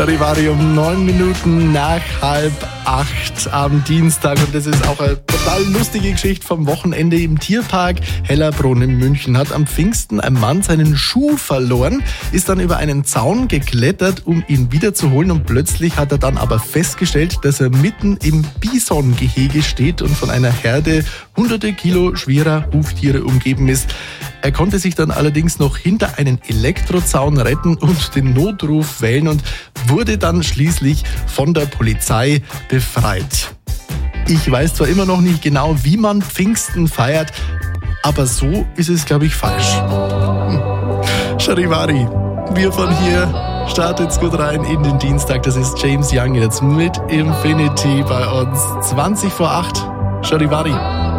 Charivari um 9 Minuten nach 7:30 am Dienstag. Und das ist auch eine total lustige Geschichte vom Wochenende im Tierpark Hellerbrunn in München. Hat am Pfingsten ein Mann seinen Schuh verloren, ist dann über einen Zaun geklettert, um ihn wiederzuholen. Und plötzlich hat er dann aber festgestellt, dass er mitten im Bisongehege steht und von einer Herde hunderte Kilo schwerer Huftiere umgeben ist. Er konnte sich dann allerdings noch hinter einen Elektrozaun retten und den Notruf wählen und wurde dann schließlich von der Polizei befreit. Ich weiß zwar immer noch nicht genau, wie man Pfingsten feiert, aber so ist es, glaube ich, falsch. Charivari, wir von hier, startet's gut rein in den Dienstag. Das ist James Young jetzt mit Infinity bei uns. 7:20. Charivari.